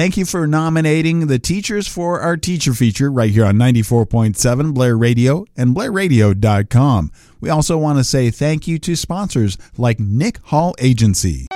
Thank you for nominating the teachers for our teacher feature right here on 94.7 Blair Radio and BlairRadio.com. We also want to say thank you to sponsors like Nick Hall Agency.